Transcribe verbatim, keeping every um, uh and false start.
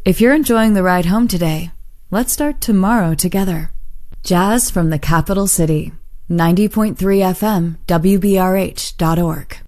If you're enjoying the ride home today, let's start tomorrow together. Jazz from the Capital City, ninety point three F M, W B R H dot org.